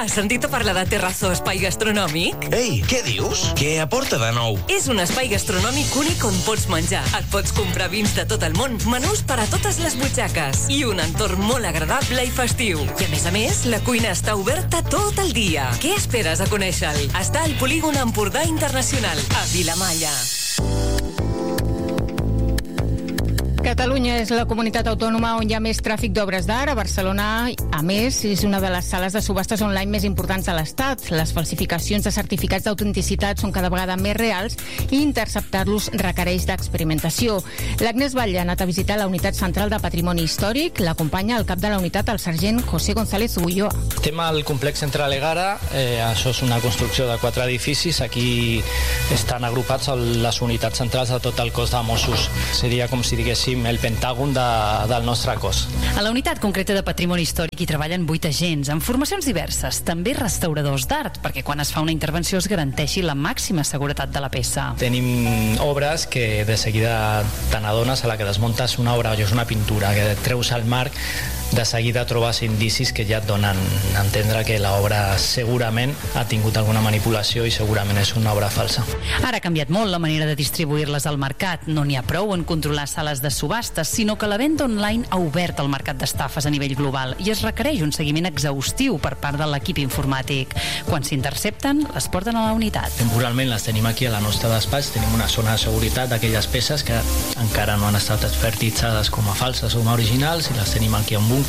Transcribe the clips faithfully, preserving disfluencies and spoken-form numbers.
Has sentit a parlar de Terrazzo Espai Gastronòmic? Ei, què dius? Què aporta de nou? És un espai gastronòmic únic on pots menjar. Et pots comprar vins de tot el món, menús per a totes les butxaques i un entorn molt agradable i festiu. I a més a més, la cuina està oberta tot el dia. Què esperes a conèixer-lo? Està al polígon Empordà Internacional, a Vilamalla. Catalunya és la comunitat autònoma on hi ha més tràfic d'obres d'art. A Barcelona, a més, és una de les sales de subhastes online més importants de l'Estat. Les falsificacions de certificats d'autenticitat són cada vegada més reals i interceptar-los requereix d'experimentació. L'Agnès Batlle ha anat a visitar la Unitat Central de Patrimoni Històric. L'acompanya el cap de la unitat, el sergent José González Ulloa. Estem al complex Central Egara. Eh, això és una construcció de quatre edificis. Aquí estan agrupats les unitats centrals de tot el cos de Mossos. Seria com si diguéssim el pentàgon de, del nostre cos. A la unitat concreta de Patrimoni Històric hi treballen vuit agents, amb formacions diverses, també restauradors d'art, perquè quan es fa una intervenció es garanteixi la màxima seguretat de la peça. Tenim obres que de seguida te n'adones a la que desmuntes una obra, o és una pintura, que treus al marc, de seguida trobes indicis que ja et donen a entendre que l'obra segurament ha tingut alguna manipulació i segurament és una obra falsa. Ara ha canviat molt la manera de distribuir-les al mercat. No n'hi ha prou en controlar sales de subhastes, sinó que la venda online ha obert el mercat d'estafes a nivell global i es requereix un seguiment exhaustiu per part de l'equip informàtic. Quan s'intercepten, les porten a la unitat. Temporalment les tenim aquí a la nostra despatx, tenim una zona de seguretat d'aquelles peces que encara no han estat expertitzades com a falses o com a originals i les tenim aquí en búnquer,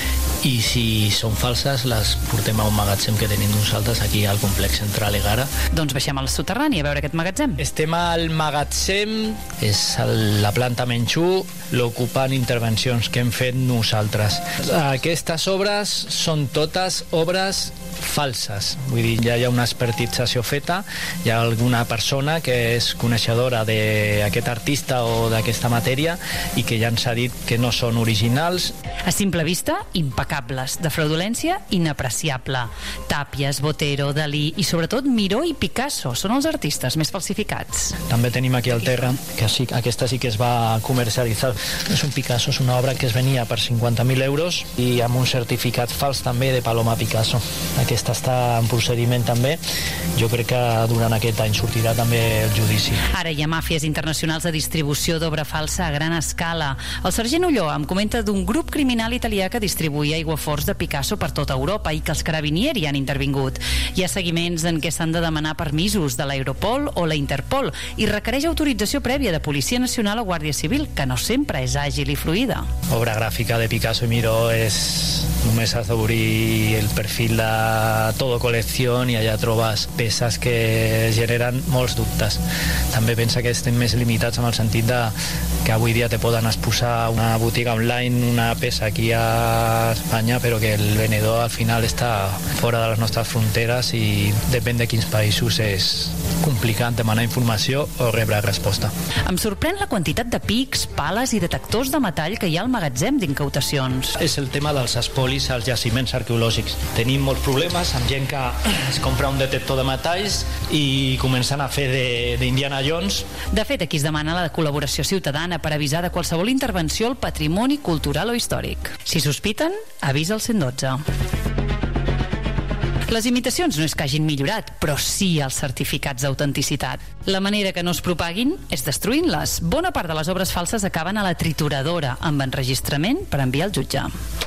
i si són falses les portem a un magatzem que tenim nosaltres aquí al complex Central Egara. Doncs baixem al soterrani a veure aquest magatzem. Estem al magatzem, és la planta menys u, l'ocupant intervencions que hem fet nosaltres. Aquestes obres són totes obres falses, vull dir, ja hi ha una expertització feta, hi ha alguna persona que és coneixedora d'aquest artista o d'aquesta matèria i que ja ens ha dit que no són originals. A simple vista, impecables, de fraudulència inapreciable. Tàpies, Botero, Dalí i sobretot Miró i Picasso són els artistes més falsificats. També tenim aquí el Terra, que sí, aquesta sí que es va comercialitzar. És un Picasso, és una obra que es venia per cinquanta mil euros i amb un certificat fals també de Paloma Picasso. Aquesta està en procediment també. Jo crec que durant aquest any sortirà també el judici. Ara hi ha màfies internacionals de distribució d'obra falsa a gran escala. El sergent Ulloa em comenta d'un grup criminal italià que distribuïa aiguaforts de Picasso per tota Europa i que els carabinieri han intervingut. Hi ha seguiments en què s'han de demanar permisos de l'Europol o la Interpol i requereix autorització prèvia de Policia Nacional o Guàrdia Civil, que no sempre és àgil i fluida. Obra gràfica de Picasso i Miró és... només has d'obrir el perfil de Todo Colección i allà trobes peces que generen molts dubtes. També pensa que estem més limitats en el sentit de que avui dia te poden exposar una botiga online, una peça aquí a Espanya, però que el venedor al final està fora de les nostres fronteres i depèn de quins països és complicat demanar informació o rebre resposta. Em sorprèn la quantitat de pics, pales i detectors de metall que hi ha al magatzem d'incautacions. És el tema dels espolis als jaciments arqueològics. Tenim molts problemes amb gent que es compra un detector de metalls i comencen a fer d'Indiana Jones. De fet, aquí es demana la col·laboració ciutadana per avisar de qualsevol intervenció al patrimoni cultural o històric. Si sospiten, avisa el cent dotze. Les imitacions no és que hagin millorat, però sí els certificats d'autenticitat. La manera que no es propaguin és destruint-les. Bona part de les obres falses acaben a la trituradora, amb enregistrament per enviar al jutge.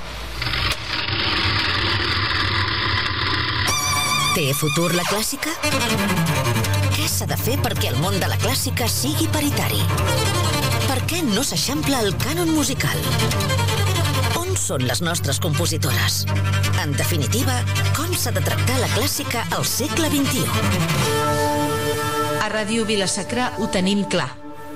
Té futur la clàssica? Què s'ha de fer perquè el món de la clàssica sigui paritari? Per què no s'eixampla el cànon musical? On són les nostres compositores? En definitiva, com s'ha de tractar la clàssica al segle vint-i-u? A Ràdio Vila-sacra ho tenim clar.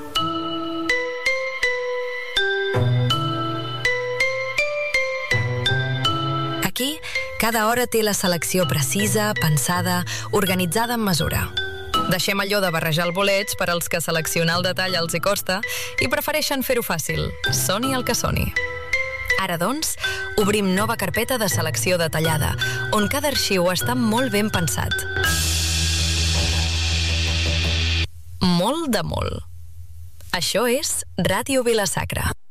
Aquí, cada hora té la selecció precisa, pensada, organitzada amb mesura. Deixem allò de barrejar el boleig per als que seleccionar el detall els hi costa i prefereixen fer-ho fàcil. Soni el que soni. Ara, doncs, obrim nova carpeta de selecció detallada, on cada arxiu està molt ben pensat. Molt de molt. Això és Ràdio Vila-sacra.